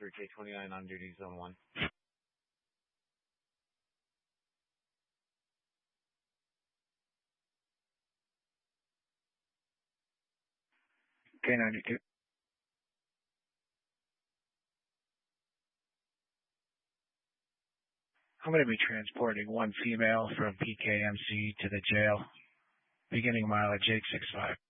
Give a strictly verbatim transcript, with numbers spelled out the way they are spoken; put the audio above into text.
three K twenty-nine on duty, zone one. K ninety-two. I'm going to be transporting one female from P K M C to the jail, beginning mileage eight six five.